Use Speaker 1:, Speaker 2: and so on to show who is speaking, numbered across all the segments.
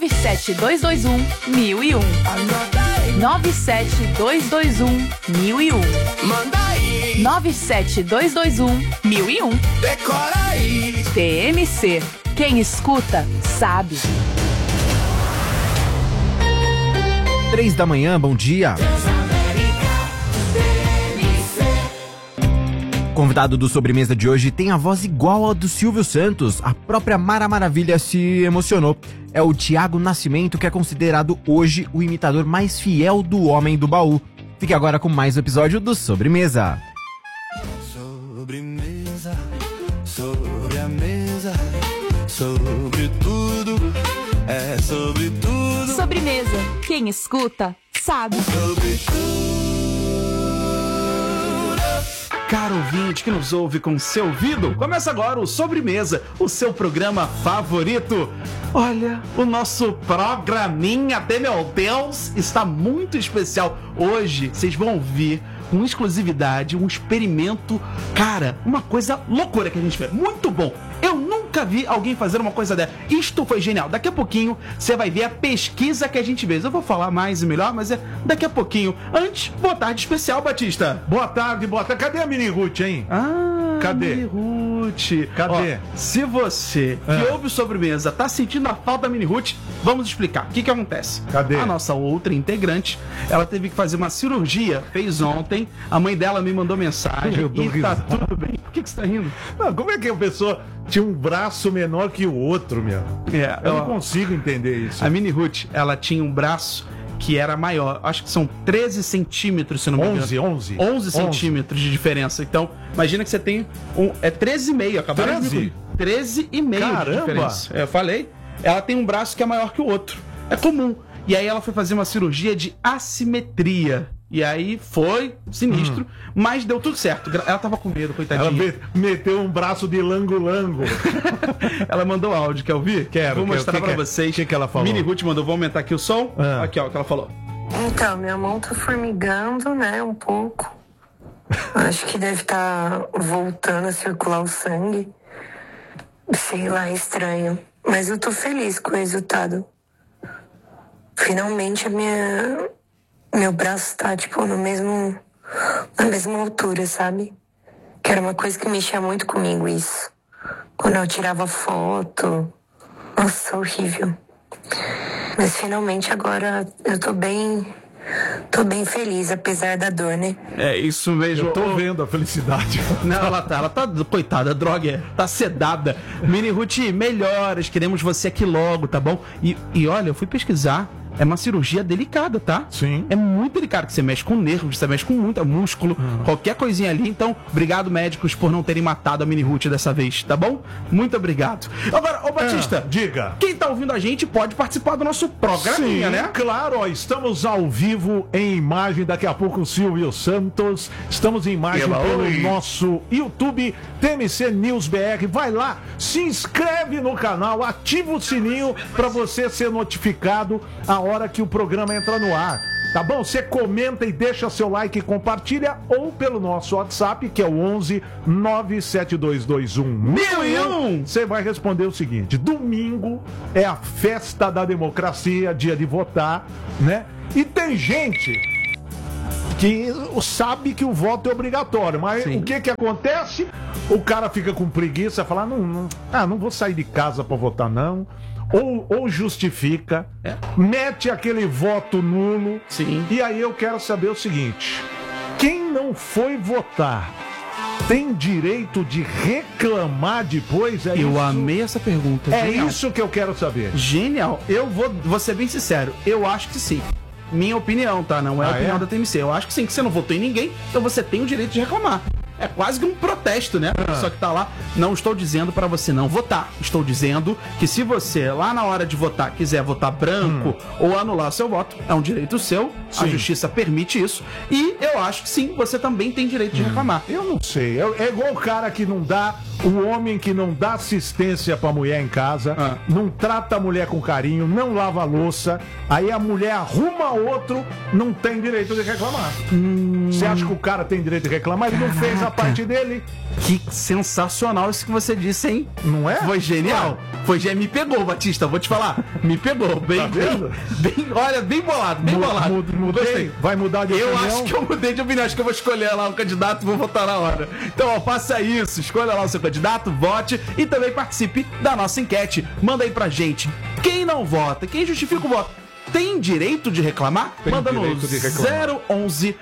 Speaker 1: 97221-1001. 97221-1001.
Speaker 2: Manda aí.
Speaker 1: 97221-1001.
Speaker 2: Decora aí.
Speaker 1: TMC. Quem escuta, sabe.
Speaker 3: 3 da manhã, bom dia. O convidado do Sobremesa de hoje tem a voz igual ao do Silvio Santos. A própria Mara Maravilha se emocionou. É o Thiago Nascimento, que é considerado hoje o imitador mais fiel do Homem do Baú. Fique agora com mais um episódio do Sobremesa.
Speaker 2: Sobremesa, sobre a mesa, sobre tudo, é sobre tudo.
Speaker 1: Sobremesa. Quem escuta, sabe.
Speaker 2: Sobre tudo.
Speaker 4: Caro ouvinte que nos ouve com seu ouvido, começa agora o Sobremesa, o seu programa favorito. Olha, o nosso programinha, até meu Deus, está muito especial. Hoje vocês vão ouvir com exclusividade um experimento, cara, uma coisa loucura que a gente fez. Muito bom. Eu nunca vi alguém fazer uma coisa dessa. Isto foi genial. Daqui a pouquinho você vai ver a pesquisa que a gente fez. Eu vou falar mais e melhor, mas é daqui a pouquinho. Antes, boa tarde especial, Batista.
Speaker 5: Boa tarde, boa tarde. Cadê a Mini Ruth, hein? Cadê?
Speaker 4: Mini Ruth.
Speaker 5: Cadê?
Speaker 4: Ó, se você que ouve o Sobremesa tá sentindo a falta da Mini Ruth, vamos explicar. O que acontece?
Speaker 5: Cadê?
Speaker 4: A nossa outra integrante, ela teve que fazer uma cirurgia, fez ontem. A mãe dela me mandou mensagem
Speaker 5: Eu dou
Speaker 4: e tá
Speaker 5: risada.
Speaker 4: tudo bem. Por que você tá rindo?
Speaker 5: Não, como é que a pessoa tinha um braço menor que o outro, meu? Eu não consigo entender isso.
Speaker 4: A Mini Ruth, ela tinha um braço que era maior. Acho que são 13 centímetros, se não me engano. 11 centímetros de diferença. Então, imagina que você tem é 13,5. Acabaram de me 13,5
Speaker 5: Caramba!
Speaker 4: de diferença. Eu falei. Ela tem um braço que é maior que o outro. É comum. E aí ela foi fazer uma cirurgia de assimetria. E aí foi sinistro, mas deu tudo certo. Ela tava com medo, coitadinha.
Speaker 5: Ela meteu um braço de lango-lango.
Speaker 4: Ela mandou áudio, quer ouvir?
Speaker 5: Quero.
Speaker 4: Vou mostrar pra vocês.
Speaker 5: O que ela falou?
Speaker 4: Mini Ruth mandou, vou aumentar aqui o som. Aqui, ó, o que ela falou.
Speaker 6: Então, minha mão tá formigando, né, um pouco. Acho que deve estar voltando a circular o sangue. Sei lá, é estranho. Mas eu tô feliz com o resultado. Finalmente meu braço tá, tipo, na mesma altura, sabe? Que era uma coisa que mexia muito comigo, isso. Quando eu tirava foto. Nossa, horrível. Mas finalmente agora eu tô bem feliz, apesar da dor, né?
Speaker 4: É isso mesmo.
Speaker 5: Eu tô vendo a felicidade.
Speaker 4: Não, ela tá, coitada, droga, tá sedada. Mini Ruth, melhoras, queremos você aqui logo, tá bom? E olha, eu fui pesquisar. É uma cirurgia delicada, tá?
Speaker 5: Sim.
Speaker 4: É muito delicado, que você mexe com nervos, você mexe com muito músculo, qualquer coisinha ali. Então, obrigado, médicos, por não terem matado a Mini Ruth dessa vez, tá bom? Muito obrigado. Agora, ô Batista,
Speaker 5: diga.
Speaker 4: Quem tá ouvindo a gente pode participar do nosso programinha,
Speaker 5: Sim,
Speaker 4: né?
Speaker 5: claro, ó, estamos ao vivo em imagem, daqui a pouco o Silvio Santos, estamos em imagem pelo nosso YouTube, TMC News BR, vai lá, se inscreve no canal, ativa o sininho para você ser notificado a hora que o programa entra no ar. Tá bom? Você comenta e deixa seu like e compartilha, ou pelo nosso WhatsApp, que é o 11 97221 1001. Você vai responder o seguinte: domingo é a festa da democracia, dia de votar, né? E tem gente que sabe que o voto é obrigatório, mas o que acontece? O cara fica com preguiça, fala, não vou sair de casa pra votar, não. Ou justifica, mete aquele voto nulo.
Speaker 4: Sim.
Speaker 5: E aí eu quero saber o seguinte: quem não foi votar tem direito de reclamar depois?
Speaker 4: Eu amei essa pergunta.
Speaker 5: É
Speaker 4: Genial.
Speaker 5: isso que eu quero saber.
Speaker 4: Genial. Eu vou ser bem sincero. Eu acho que sim. Minha opinião, tá? Não é a opinião da TMC. Eu acho que sim, que você não votou em ninguém, então você tem o direito de reclamar. É quase que um protesto, né? A pessoa que tá lá. Não estou dizendo pra você não votar. Estou dizendo que se você, lá na hora de votar, quiser votar branco ou anular seu voto, é um direito seu.
Speaker 5: Sim.
Speaker 4: A justiça permite isso. E eu acho que sim, você também tem direito de reclamar.
Speaker 5: Eu não sei. É igual o cara que não dá, o homem que não dá assistência pra mulher em casa, não trata a mulher com carinho, não lava a louça, aí a mulher arruma outro, não tem direito de reclamar. Você acha que o cara tem direito de reclamar? Ele não fez a parte dele.
Speaker 4: Que sensacional isso que você disse, hein?
Speaker 5: Não é?
Speaker 4: Foi genial. Me pegou, Batista, vou te falar. Me pegou. Bem, olha, bem bolado, bem bolado.
Speaker 5: Mudei.
Speaker 4: Gostei.
Speaker 5: Vai mudar de opinião?
Speaker 4: Eu acho que eu mudei de opinião. Acho que eu vou escolher lá o candidato e vou votar na hora. Então, ó, faça isso. Escolha lá o seu candidato, vote e também participe da nossa enquete. Manda aí pra gente. Quem não vota, quem justifica o voto, tem direito de reclamar? Manda no 011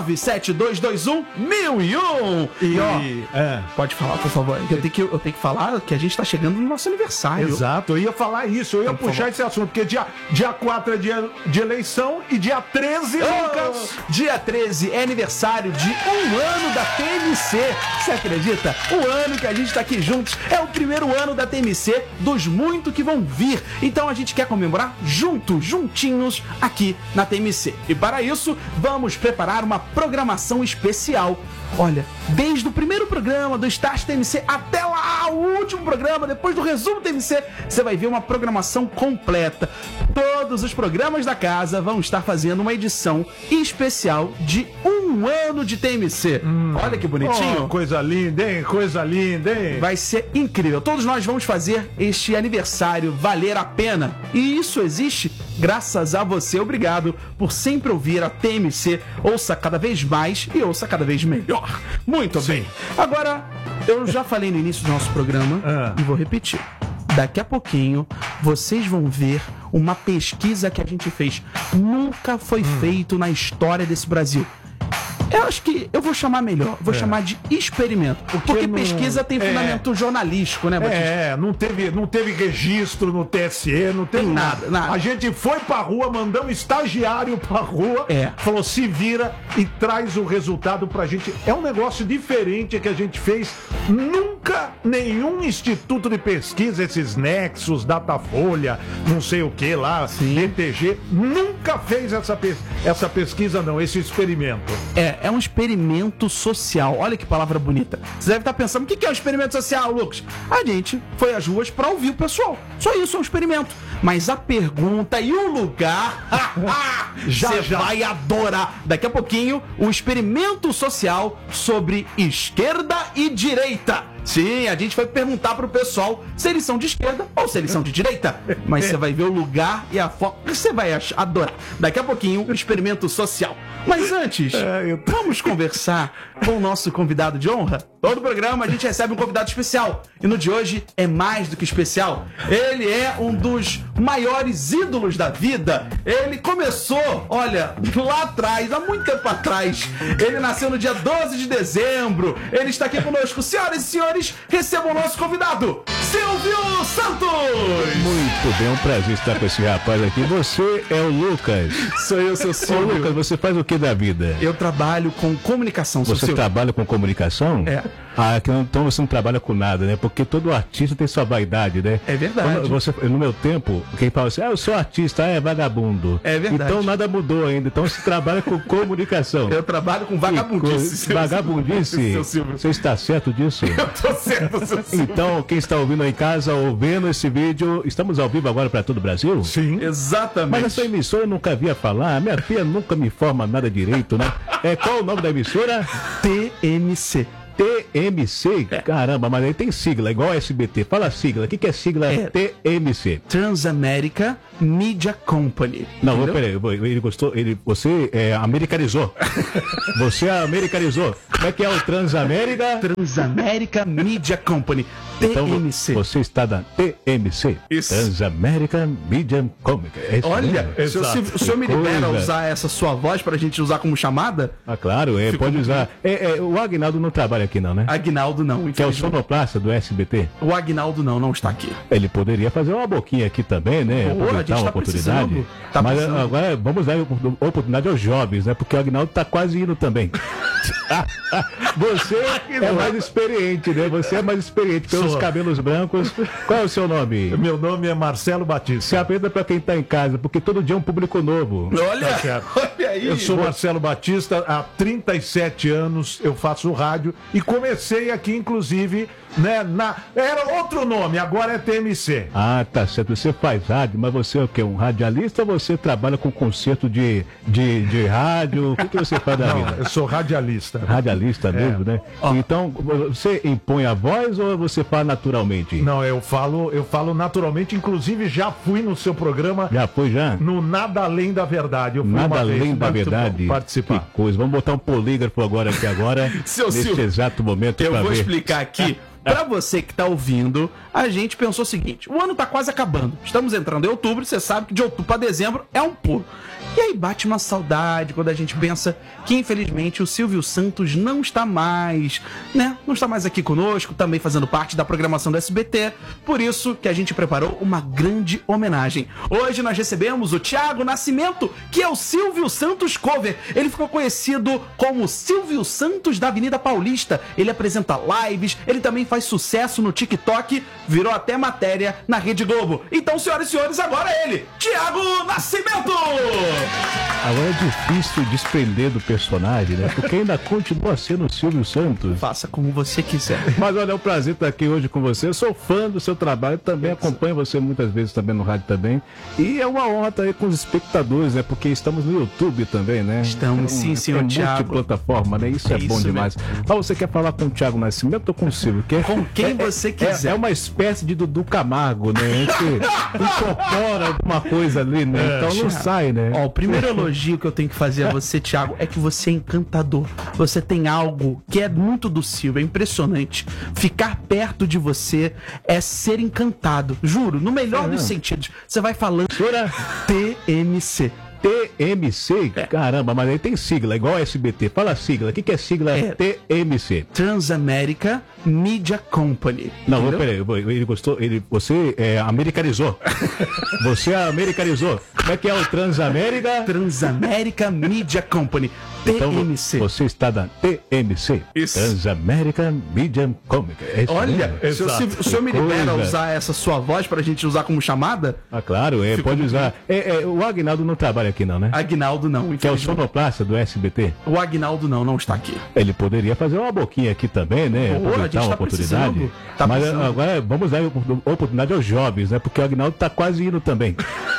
Speaker 4: 97221 1001. E ó, pode falar, por favor. Eu tenho que falar que a gente tá chegando no nosso aniversário.
Speaker 5: Exato, eu ia falar isso, eu ia puxar esse assunto, porque dia 4 é dia de eleição e dia 13, Lucas.
Speaker 4: Dia 13 é aniversário de 1 ano da TMC. Você acredita? O ano que a gente tá aqui juntos é o primeiro ano da TMC, dos muitos que vão vir. Então a gente quer comemorar juntinhos aqui na TMC. E para isso, vamos preparar uma programação especial. Olha, desde o primeiro programa do Start TMC até lá o último programa, depois do resumo TMC, você vai ver uma programação completa. Todos os programas da casa vão estar fazendo uma edição especial de 1 ano de TMC. Olha que bonitinho.
Speaker 5: Oh, coisa linda, hein? Coisa linda, hein?
Speaker 4: Vai ser incrível. Todos nós vamos fazer este aniversário valer a pena. E isso existe graças a você. Obrigado por sempre ouvir a TMC. Ouça cada vez mais e ouça cada vez melhor. Muito bem. Agora, eu já falei no início do nosso programa e vou repetir. Daqui a pouquinho, vocês vão ver uma pesquisa que a gente fez. Nunca foi feito na história desse Brasil. Eu acho que eu vou chamar melhor, vou chamar de experimento. Porque pesquisa tem fundamento jornalístico, né, Batista?
Speaker 5: Não teve registro no TSE, não teve nada. A gente foi pra rua, mandamos um estagiário pra rua, falou, se vira e traz o resultado pra gente. É um negócio diferente que a gente fez. Nunca nenhum instituto de pesquisa, esses Nexus, Datafolha, não sei o que lá, DTG, nunca fez essa pesquisa não, esse experimento.
Speaker 4: É um experimento social. Olha que palavra bonita. Você deve estar pensando, o que é um experimento social, Lucas? A gente foi às ruas para ouvir o pessoal. Só isso é um experimento. Mas a pergunta e o lugar, você vai adorar. Daqui a pouquinho, o experimento social sobre esquerda e direita. Sim, a gente vai perguntar pro pessoal se eles são de esquerda ou se eles são de direita. Mas você vai ver o lugar e a forma. Você vai adorar. Daqui a pouquinho, o experimento social. Mas antes, vamos conversar com o nosso convidado de honra. Todo programa a gente recebe um convidado especial. E no de hoje é mais do que especial. Ele é um dos maiores ídolos da vida. Ele começou, olha, lá atrás, há muito tempo atrás. Ele nasceu no dia 12 de dezembro. Ele está aqui conosco. Senhoras e senhores, recebam o nosso convidado, Silvio Santos!
Speaker 7: Muito bem, é um prazer estar com esse rapaz aqui. Você é o Lucas.
Speaker 4: Sou eu, seu Silvio.
Speaker 7: Ô, Lucas, você faz o que da vida?
Speaker 4: Eu trabalho com comunicação, seu
Speaker 7: Você
Speaker 4: Silvio.
Speaker 7: trabalha com comunicação?
Speaker 4: É.
Speaker 7: Então você não trabalha com nada, né? Porque todo artista tem sua vaidade, né?
Speaker 4: É verdade.
Speaker 7: No meu tempo, quem fala assim, eu sou artista, é vagabundo.
Speaker 4: É verdade.
Speaker 7: Então nada mudou ainda. Então você trabalha com comunicação.
Speaker 4: Eu trabalho com vagabundice.
Speaker 7: Vagabundice? Você está certo disso?
Speaker 4: Eu tô certo, seu Silvio.
Speaker 7: Então, quem está ouvindo aí em casa, ouvindo esse vídeo, estamos ao vivo agora para todo o Brasil?
Speaker 5: Sim.
Speaker 4: Exatamente.
Speaker 7: Mas essa emissora eu nunca via falar. Minha filha nunca me informa nada direito, né? Qual o nome da emissora?
Speaker 4: TMC.
Speaker 7: TMC? Caramba, mas aí tem sigla, igual SBT. Fala a sigla. O que é sigla TMC?
Speaker 4: Transamerica Media Company.
Speaker 7: Não, peraí, ele gostou, você americanizou. Você americanizou. Como é que é o Transamérica?
Speaker 4: Transamerica Media Company.
Speaker 7: Então,
Speaker 4: TMC.
Speaker 7: você está na TMC.
Speaker 4: Isso.
Speaker 7: Transamerica Media Company.
Speaker 4: Olha, o senhor me libera usar essa sua voz pra gente usar como chamada?
Speaker 7: Ah, claro, pode usar. O Agnaldo não trabalha aqui não, né?
Speaker 4: Agnaldo não,
Speaker 7: Que é o sonoplasta do SBT.
Speaker 4: O Agnaldo não está aqui.
Speaker 7: Ele poderia fazer uma boquinha aqui também, né? Aproveitar uma oportunidade. Mas agora vamos dar oportunidade aos jovens, né? Porque o Agnaldo tá quase indo também. Você é mais experiente, né? Você é mais experiente pelos cabelos brancos. Qual é o seu nome?
Speaker 5: Meu nome é Marcelo Batista.
Speaker 7: Se apresenta pra quem tá em casa, porque todo dia é um público novo.
Speaker 4: Olha, olha aí.
Speaker 5: Eu sou Marcelo Batista, há 37 anos eu faço rádio e comecei aqui, inclusive, né, era outro nome, agora é TMC.
Speaker 7: Ah, tá certo. Você faz rádio, mas você é o quê? Um radialista ou você trabalha com concerto de rádio? O que você faz da vida?
Speaker 5: Eu sou radialista.
Speaker 7: Radialista mesmo, né? Então, você impõe a voz ou você fala naturalmente?
Speaker 5: Não, eu falo naturalmente, inclusive já fui no seu programa.
Speaker 7: Já foi, já?
Speaker 5: No Nada Além da Verdade. Eu fui
Speaker 7: Nada Além da Verdade?
Speaker 5: Participar.
Speaker 7: Que coisa. Vamos botar um polígrafo agora,
Speaker 4: Seu
Speaker 7: neste
Speaker 4: Silvio,
Speaker 7: exato momento.
Speaker 4: eu
Speaker 7: pra
Speaker 4: vou
Speaker 7: ver.
Speaker 4: explicar aqui. Pra você que tá ouvindo, a gente pensou o seguinte: o ano tá quase acabando. Estamos entrando em outubro, você sabe que de outubro pra dezembro é um pulo. E aí bate uma saudade quando a gente pensa que, infelizmente, o Silvio Santos não está mais, né? Não está mais aqui conosco, também fazendo parte da programação do SBT. Por isso que a gente preparou uma grande homenagem. Hoje nós recebemos o Thiago Nascimento, que é o Silvio Santos Cover. Ele ficou conhecido como Silvio Santos da Avenida Paulista. Ele apresenta lives, ele também faz sucesso no TikTok, virou até matéria na Rede Globo. Então, senhoras e senhores, agora ele, Thiago Nascimento!
Speaker 7: Agora é difícil desprender do personagem, né? Porque ainda continua sendo o Silvio Santos.
Speaker 4: Faça como você quiser.
Speaker 7: Mas olha, é um prazer estar aqui hoje com você. Eu sou fã do seu trabalho, também acompanho você muitas vezes também no rádio também. E é uma honra estar aí com os espectadores, né? Porque estamos no YouTube também, né?
Speaker 4: Estamos, sim, senhor Thiago.
Speaker 7: Multiplataforma, né? Isso é bom
Speaker 4: isso
Speaker 7: demais. Mas você quer falar com o Thiago Nascimento ou com o Silvio?
Speaker 4: Com quem você quiser.
Speaker 7: É uma espécie de Dudu Camargo, né? A gente incorpora alguma coisa ali, né? Então não sai, né?
Speaker 4: Ó, o primeiro elogio que eu tenho que fazer a você, Thiago, é que você é encantador. Você tem algo que é muito do Silvio, é impressionante. Ficar perto de você é ser encantado. Juro, no melhor dos sentidos. Você vai falando TMC.
Speaker 7: TMC? Caramba, mas aí tem sigla, igual SBT. Fala a sigla. O que é sigla TMC?
Speaker 4: Transamerica Media Company.
Speaker 7: Não, peraí, ele gostou, você americanizou. Você americanizou. Como é que é o Transamérica?
Speaker 4: Transamerica Media Company. TMC.
Speaker 7: Então, você está da TMC.
Speaker 4: Isso.
Speaker 7: Transamerica Media Company.
Speaker 4: Olha, se o senhor me libera usar essa sua voz pra gente usar como chamada?
Speaker 7: Ah, claro, pode usar. O Aguinaldo não trabalha aqui não, né?
Speaker 4: Aguinaldo não,
Speaker 7: que é o sonoplasta do SBT.
Speaker 4: O Aguinaldo não está aqui.
Speaker 7: Ele poderia fazer uma boquinha aqui também, né? Aproveitar uma oportunidade. Mas agora vamos dar oportunidade aos jovens, né? Porque o Aguinaldo tá quase indo também.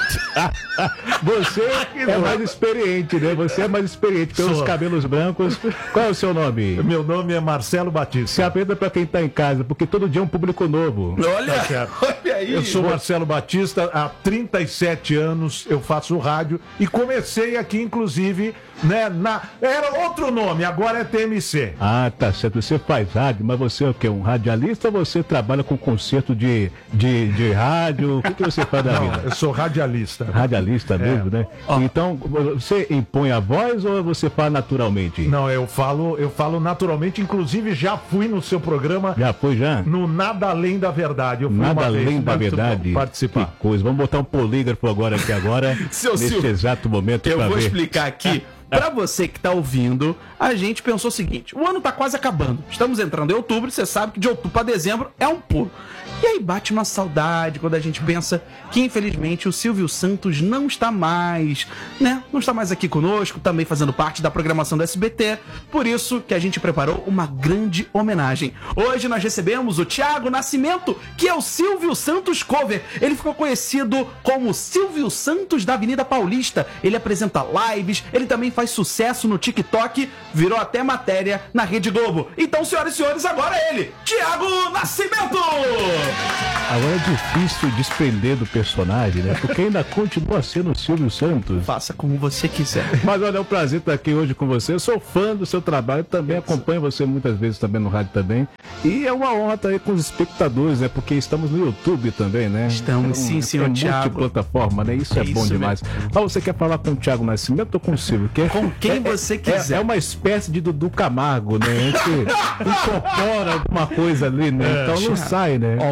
Speaker 7: Você é mais experiente, né? Você é mais experiente pelos cabelos brancos. Qual é o seu nome?
Speaker 5: Meu nome é Marcelo Batista.
Speaker 7: Se aprenda pra quem tá em casa, porque todo dia é um público novo.
Speaker 4: Olha, olha aí.
Speaker 5: Eu sou Marcelo Batista, há 37 anos eu faço rádio e comecei aqui, inclusive, né, era outro nome, agora é TMC.
Speaker 7: Ah, tá certo. Você faz rádio, mas você é o quê? Um radialista ou você trabalha com concerto de rádio? O que você faz da vida?
Speaker 5: Eu sou radialista.
Speaker 7: Radialista mesmo, né? Então, você impõe a voz ou você fala naturalmente?
Speaker 5: Não, eu falo naturalmente, inclusive já fui no seu programa.
Speaker 7: Já foi, já?
Speaker 5: No Nada Além da Verdade. Eu fui
Speaker 7: Nada Além da Verdade?
Speaker 5: Participar.
Speaker 7: Que coisa. Vamos botar um polígrafo agora,
Speaker 4: Seu
Speaker 7: neste
Speaker 4: Silvio,
Speaker 7: exato momento.
Speaker 4: eu vou
Speaker 7: ver.
Speaker 4: explicar aqui. Pra você que tá ouvindo, a gente pensou o seguinte: o ano tá quase acabando. Estamos entrando em outubro, você sabe que de outubro pra dezembro é um pulo. E aí bate uma saudade quando a gente pensa que, infelizmente, o Silvio Santos não está mais, né? Não está mais aqui conosco, também fazendo parte da programação do SBT. Por isso que a gente preparou uma grande homenagem. Hoje nós recebemos o Thiago Nascimento, que é o Silvio Santos Cover. Ele ficou conhecido como Silvio Santos da Avenida Paulista. Ele apresenta lives, ele também faz sucesso no TikTok, virou até matéria na Rede Globo. Então, senhoras e senhores, agora ele, Thiago Nascimento!
Speaker 7: Agora é difícil desprender do personagem, né? Porque ainda continua sendo o Silvio Santos.
Speaker 4: Faça como você quiser.
Speaker 7: Mas olha, é um prazer estar aqui hoje com você. Eu sou fã do seu trabalho, também acompanho você muitas vezes também no rádio também. E é uma honra estar aí com os espectadores, né? Porque estamos no YouTube também, né?
Speaker 4: Estamos, sim, senhor Thiago.
Speaker 7: Multiplataforma, né? Isso é bom demais. Mas você quer falar com o Thiago Nascimento ou com o Silvio?
Speaker 4: Com quem você quiser.
Speaker 7: É uma espécie de Dudu Camargo, né? A gente incorpora alguma coisa ali, né? Então não sai, né?
Speaker 4: Ó,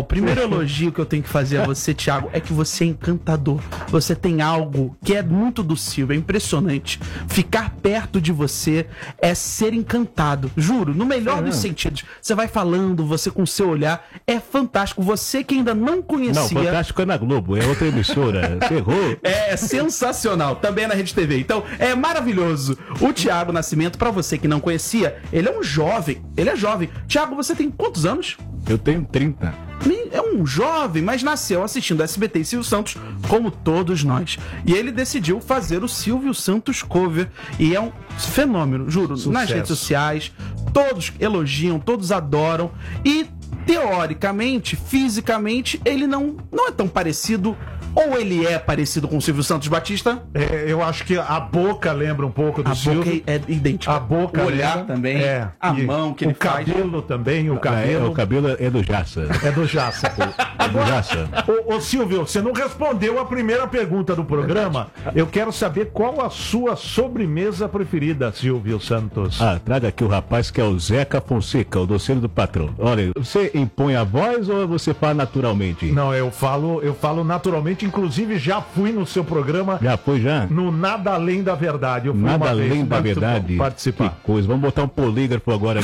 Speaker 4: primeiro elogio que eu tenho que fazer a você, Thiago, é que você é encantador. Você tem algo que é muito do Silvio, é impressionante. Ficar perto de você é ser encantado, juro, no melhor dos sentidos. Você vai falando, você com o seu olhar, é fantástico. Você que ainda não conhecia...
Speaker 7: Não, fantástico é na Globo, é outra emissora. Você errou.
Speaker 4: É sensacional, também é na Rede TV. Então, é maravilhoso. O Thiago Nascimento, pra você que não conhecia, ele é um jovem. Ele é jovem. Thiago, você tem quantos anos?
Speaker 7: Eu tenho 30.
Speaker 4: É um jovem, mas nasceu assistindo SBT e Silvio Santos, como todos nós. E ele decidiu fazer o Silvio Santos cover. E é um fenômeno, juro. Sucesso. Nas redes sociais, todos elogiam, todos adoram. E, teoricamente, fisicamente, ele não é tão parecido. Ou ele é parecido com o Silvio Santos Batista?
Speaker 5: Eu acho que a boca lembra um pouco do Silvio.
Speaker 4: A boca é idêntica.
Speaker 5: A boca,
Speaker 4: o olhar também. A mão que ele faz.
Speaker 5: O cabelo também, o cabelo.
Speaker 7: O cabelo é do Jassa.
Speaker 5: É do Jassa.
Speaker 7: É do Jassa.
Speaker 5: Ô Silvio, você não respondeu a primeira pergunta do programa. Eu quero saber qual a sua sobremesa preferida, Silvio Santos.
Speaker 7: Traga aqui o rapaz que é o Zeca Fonseca, o doceiro do patrão. Olha, você impõe a voz ou você fala naturalmente?
Speaker 5: Não, eu falo naturalmente. Inclusive, já fui no seu programa.
Speaker 7: Já foi, já?
Speaker 5: No Nada Além da Verdade. Eu fui
Speaker 7: Nada Além da Verdade?
Speaker 5: Participar.
Speaker 7: Que coisa. Vamos botar um polígrafo agora,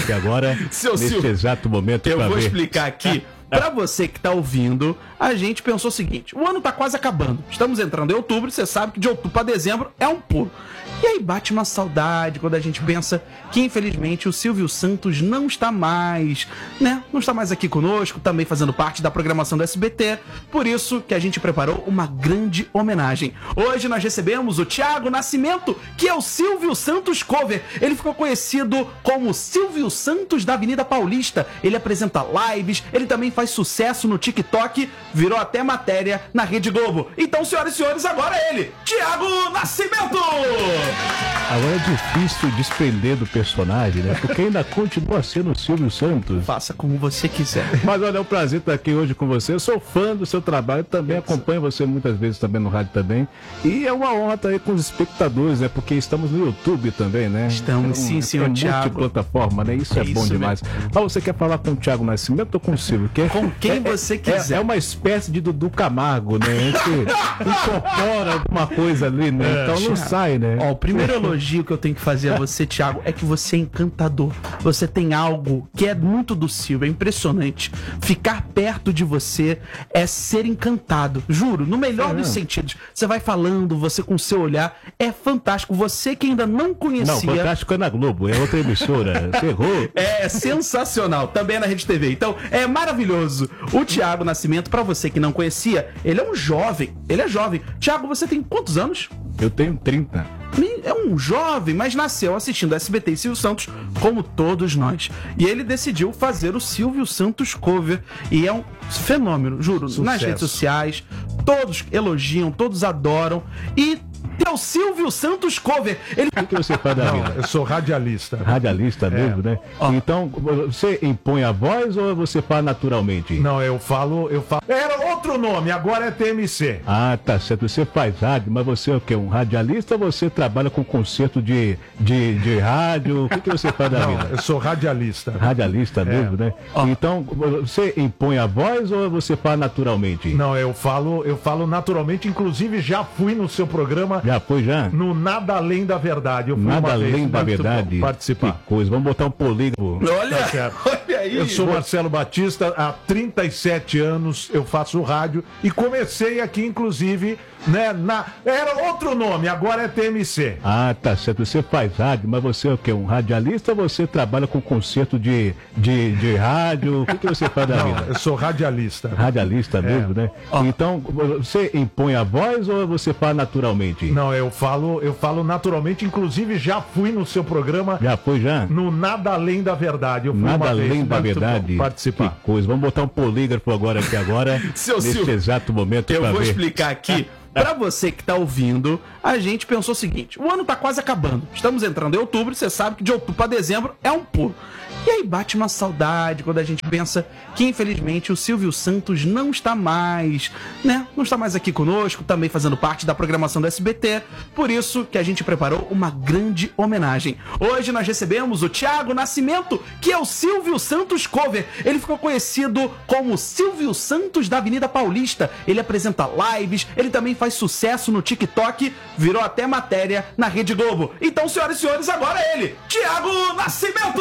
Speaker 7: nesse exato momento.
Speaker 4: Eu vou explicar aqui. Pra você que tá ouvindo, a gente pensou o seguinte: o ano tá quase acabando. Estamos entrando em outubro, você sabe que de outubro pra dezembro é um pulo. E aí bate uma saudade quando a gente pensa que, infelizmente, o Silvio Santos não está mais, né? Não está mais aqui conosco, também fazendo parte da programação do SBT. Por isso que a gente preparou uma grande homenagem. Hoje nós recebemos o Thiago Nascimento, que é o Silvio Santos cover. Ele ficou conhecido como Silvio Santos da Avenida Paulista. Ele apresenta lives, ele também faz sucesso no TikTok, virou até matéria na Rede Globo. Então, senhoras e senhores, agora é ele, Thiago Nascimento!
Speaker 7: Agora é difícil desprender do personagem, né? Porque ainda continua sendo o Silvio Santos.
Speaker 4: Faça como você quiser.
Speaker 7: Mas olha, é um prazer estar aqui hoje com você. Eu sou fã do seu trabalho, também acompanho você muitas vezes também no rádio também. E é uma honra estar aí com os espectadores, né? Porque estamos no YouTube também, né?
Speaker 4: Estamos, sim, senhor Thiago.
Speaker 7: Multiplataforma, né? Isso é bom demais. Mas você quer falar com o Thiago Nascimento ou com o Silvio?
Speaker 4: Com quem você quiser.
Speaker 7: É uma espécie de Dudu Camargo, né? A gente incorpora alguma coisa ali, né? Então não sai, né?
Speaker 4: Ó, o primeiro elogio que eu tenho que fazer a você, Thiago, é que você é encantador. Você tem algo que é muito do Silvio, é impressionante. Ficar perto de você é ser encantado, juro, no melhor dos sentidos. Você vai falando, você com o seu olhar, é fantástico. Você que ainda não conhecia...
Speaker 7: Não, fantástico é na Globo, é outra emissora. Você errou.
Speaker 4: É sensacional, também é na Rede TV. Então, é maravilhoso. O Thiago Nascimento, pra você que não conhecia, ele é um jovem. Ele é jovem. Thiago, você tem quantos anos?
Speaker 7: Eu tenho 30.
Speaker 4: É um jovem, mas nasceu assistindo SBT e Silvio Santos, como todos nós. E ele decidiu fazer o Silvio Santos cover. E é um fenômeno, juro. Sucesso. Nas redes sociais, todos elogiam, todos adoram. E é o Silvio Santos cover.
Speaker 7: O que você faz da vida?
Speaker 5: Eu sou radialista.
Speaker 7: Radialista mesmo, né? Então, você impõe a voz ou você fala naturalmente?
Speaker 5: Não, eu falo... Era outro nome, agora é TMC.
Speaker 7: Tá certo. Você faz rádio, mas você é o quê? Um radialista ou você trabalha com concerto de rádio? O que você faz da vida?
Speaker 5: Eu sou radialista.
Speaker 7: Radialista mesmo, né? Então, você impõe a voz ou você fala naturalmente?
Speaker 5: Não, eu falo naturalmente. Inclusive, já fui no seu programa.
Speaker 7: Já foi, já?
Speaker 5: No Nada Além da Verdade. Eu fui
Speaker 7: Nada Além da Verdade?
Speaker 5: Participar.
Speaker 7: Que coisa. Vamos botar um polígrafo.
Speaker 4: Olha aí.
Speaker 5: Eu sou Marcelo Batista. Há 37 anos eu faço rádio. E comecei aqui, inclusive, né? Era outro nome, agora é TMC.
Speaker 7: Tá certo. Você faz rádio, mas você é o quê? Um radialista ou você trabalha com concerto de rádio? O que você faz da vida?
Speaker 5: Eu sou radialista.
Speaker 7: Radialista mesmo, né? Então, você impõe a voz ou você fala naturalmente?
Speaker 5: Não, eu falo naturalmente. Inclusive, já fui no seu programa.
Speaker 7: Já foi, já?
Speaker 5: No Nada Além da Verdade. Eu fui
Speaker 7: Nada Além da Verdade?
Speaker 5: Participar.
Speaker 7: Que coisa. Vamos botar um polígrafo agora, nesse exato momento.
Speaker 4: Eu vou explicar aqui. Pra você que tá ouvindo, a gente pensou o seguinte: o ano tá quase acabando. Estamos entrando em outubro, você sabe que de outubro pra dezembro é um pulo. E aí bate uma saudade quando a gente pensa que, infelizmente, o Silvio Santos não está mais, né? Não está mais aqui conosco, também fazendo parte da programação do SBT. Por isso que a gente preparou uma grande homenagem. Hoje nós recebemos o Thiago Nascimento, que é o Silvio Santos Cover. Ele ficou conhecido como Silvio Santos da Avenida Paulista. Ele apresenta lives, ele também faz sucesso no TikTok, virou até matéria na Rede Globo. Então, senhoras e senhores, agora ele, Thiago Nascimento!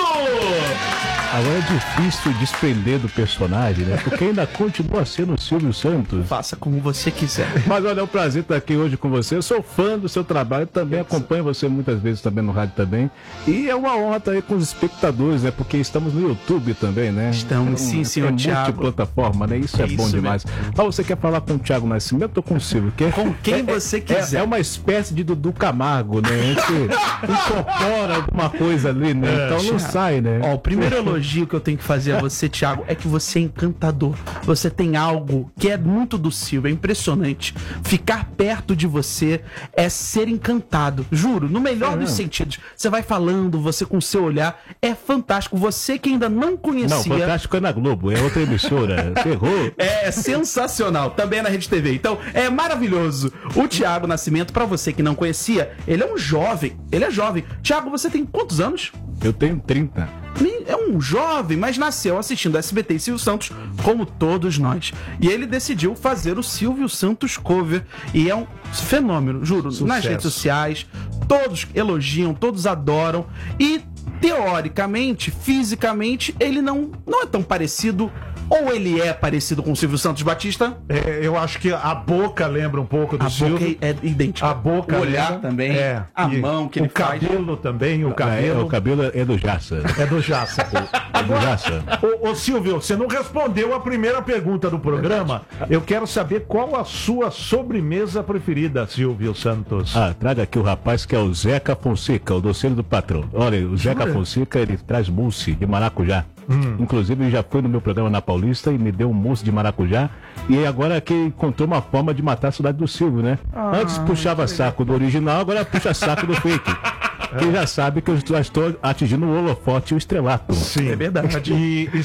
Speaker 7: Agora é difícil desprender do personagem, né? Porque ainda continua sendo o Silvio Santos.
Speaker 4: Faça como você quiser.
Speaker 7: Mas olha, é um prazer estar aqui hoje com você. Eu sou fã do seu trabalho, também acompanho você muitas vezes também no rádio também. E é uma honra estar aí com os espectadores, né? Porque estamos no YouTube também, né?
Speaker 4: Estamos, sim, senhor Thiago.
Speaker 7: Multiplataforma, né? Isso é bom demais.
Speaker 4: Mesmo.
Speaker 7: Mas você quer falar com o Thiago Nascimento ou com o Silvio?
Speaker 4: Com quem você quiser.
Speaker 7: É uma espécie de Dudu Camargo, né? A gente incorpora alguma coisa ali, né? Então não sai, né?
Speaker 4: Ó, o primeiro elogio que eu tenho que fazer a você, Thiago, é que você é encantador. Você tem algo que é muito do Silvio, é impressionante. Ficar perto de você é ser encantado. Juro, no melhor dos sentidos. Você vai falando, você com o seu olhar, é fantástico. Você que ainda não conhecia...
Speaker 7: Não, fantástico é na Globo, é outra emissora. Você errou.
Speaker 4: É sensacional, também é na Rede TV. Então, é maravilhoso. O Thiago Nascimento, pra você que não conhecia, ele é um jovem. Ele é jovem. Thiago, você tem quantos anos?
Speaker 7: Eu tenho 30.
Speaker 4: É um jovem, mas nasceu assistindo SBT e Silvio Santos, como todos nós. E ele decidiu fazer o Silvio Santos Cover. E é um fenômeno, juro. Sucesso. Nas redes sociais, todos elogiam, todos adoram. E, teoricamente, fisicamente, ele não é tão parecido. Ou ele é parecido com o Silvio Santos Batista?
Speaker 5: Eu acho que a boca lembra um pouco do Silvio.
Speaker 4: A boca é idêntica.
Speaker 5: A boca,
Speaker 4: o olhar
Speaker 5: lembra,
Speaker 4: também. A mão que ele faz.
Speaker 5: O cabelo também, o cabelo.
Speaker 7: O cabelo é do Jassa.
Speaker 5: É do Jassa.
Speaker 7: Agora,
Speaker 5: ô Silvio, você não respondeu a primeira pergunta do programa. Eu quero saber qual a sua sobremesa preferida, Silvio Santos.
Speaker 7: Traga aqui o rapaz que é o Zeca Fonseca, o doceiro do patrão. Olha, o Zeca Fonseca, ele traz mousse de maracujá. Inclusive, ele já foi no meu programa na Paulista e me deu um mousse de maracujá. E agora que encontrou uma forma de matar a saudade do Silvio, né? Antes puxava saco do original, agora puxa saco do fake. Que já sabe que eu já estou atingindo o holofote e o estrelato.
Speaker 5: Sim, é verdade. E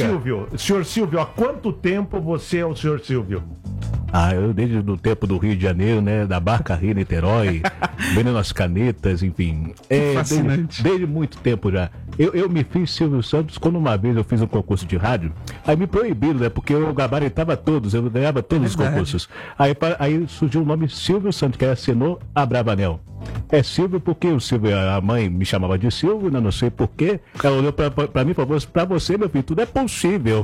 Speaker 5: senhor Silvio, há quanto tempo você é o senhor Silvio?
Speaker 7: Eu desde o tempo do Rio de Janeiro, né? Da Barca Rio, Niterói, vendendo as canetas, enfim.
Speaker 4: Fascinante.
Speaker 7: Desde muito tempo já. Eu me fiz Silvio Santos quando uma vez eu fiz um concurso de rádio. Aí me proibiram, né? Porque eu gabaritava todos, eu ganhava todos os concursos. Aí surgiu o nome Silvio Santos, que era Senor Abravanel. É Silvio porque o Silvio, a mãe me chamava de Silvio, não sei porquê. Ela olhou pra mim e falou: pra você, meu filho, tudo é possível.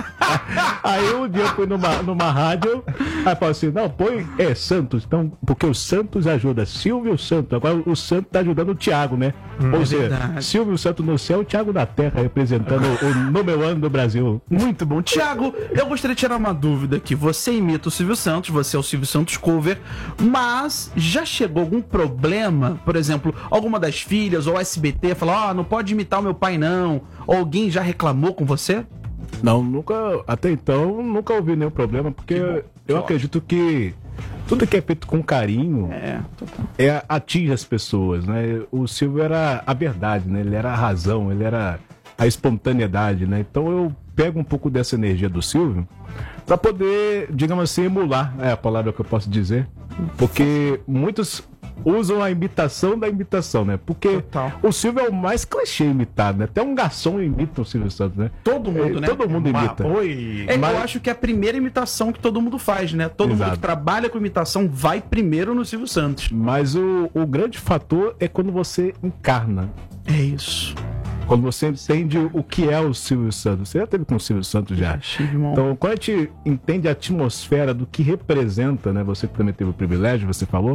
Speaker 7: Aí um dia eu fui numa rádio, aí falou assim: não, põe Santos, então, porque o Santos ajuda Silvio Santos. Agora o Santos tá ajudando o Thiago, né? Ou seja, Silvio Santos no céu, o Thiago na terra, representando o número 1 do Brasil.
Speaker 4: Muito bom. Thiago, eu gostaria de tirar uma dúvida aqui. Você imita o Silvio Santos, você é o Silvio Santos Cover, mas já chegou algum problema, por exemplo, alguma das filhas ou SBT falar: não pode imitar o meu pai não? Ou alguém já reclamou com você?
Speaker 7: Não, até então, nunca ouvi nenhum problema, porque eu acredito que tudo que é feito com carinho atinge as pessoas, né? O Silvio era a verdade, né? Ele era a razão, ele era a espontaneidade, né? Então eu pego um pouco dessa energia do Silvio para poder, digamos assim, emular, é a palavra que eu posso dizer, porque muitos usam a imitação da imitação, né? Porque o Silvio é o mais clichê imitado, né? Até um garçom imita o Silvio Santos, né?
Speaker 4: Todo mundo, né?
Speaker 7: Todo mundo imita.
Speaker 4: Eu acho que é a primeira imitação que todo mundo faz, né? Todo mundo que trabalha com imitação vai primeiro no Silvio Santos.
Speaker 7: Mas o grande fator é quando você encarna.
Speaker 4: É isso.
Speaker 7: Quando você entende o que é o Silvio Santos. Você já teve com o Silvio Santos já. Então, quando a gente entende a atmosfera do que representa, né? Você que também teve o privilégio, você falou,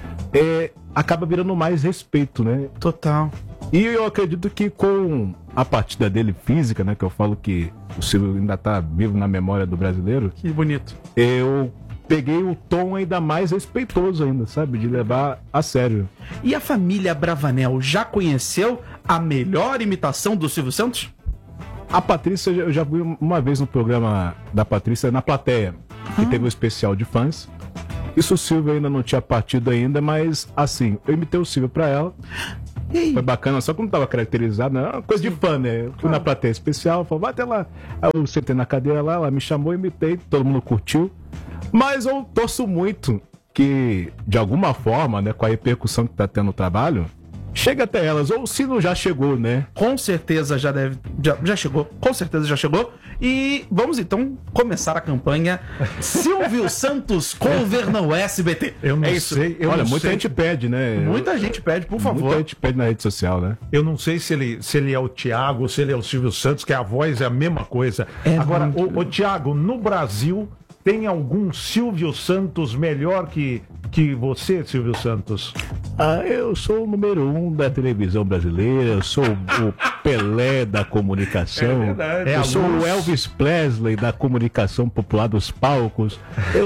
Speaker 7: acaba virando mais respeito, né?
Speaker 4: Total.
Speaker 7: E eu acredito que com a partida dele física, né? Que eu falo que o Silvio ainda tá vivo na memória do brasileiro.
Speaker 4: Que bonito.
Speaker 7: Eu peguei o tom ainda mais respeitoso ainda, sabe? De levar a sério.
Speaker 4: E a família Abravanel já conheceu a melhor imitação do Silvio Santos?
Speaker 7: A Patrícia, eu já fui uma vez no programa da Patrícia na plateia, que teve um especial de fãs. Isso o Silvio ainda não tinha partido ainda, mas assim, eu imitei o Silvio pra ela. Foi bacana, só que não tava caracterizado, né? Uma coisa de fã, né? Eu fui na plateia especial, falei, vai até lá. Aí eu sentei na cadeira lá, ela me chamou, imitei, todo mundo curtiu. Mas eu torço muito que, de alguma forma, né, com a repercussão que tá tendo no trabalho, chega até elas, ou se não já chegou, né?
Speaker 4: Com certeza já chegou, com certeza já chegou. E vamos então começar a campanha Silvio Santos Cover no SBT.
Speaker 5: Eu não sei.
Speaker 7: Olha, muita gente pede, né?
Speaker 4: Muita gente pede, por favor.
Speaker 7: Muita gente pede na rede social, né?
Speaker 5: Eu não sei se ele é o Thiago ou se ele é o Silvio Santos, que a voz é a mesma coisa. Agora, o Thiago, no Brasil, tem algum Silvio Santos melhor que você, Silvio Santos?
Speaker 7: Eu sou o número 1 da televisão brasileira, eu sou o Pelé da comunicação,
Speaker 4: É verdade.
Speaker 7: eu sou o Elvis Presley da comunicação popular dos palcos,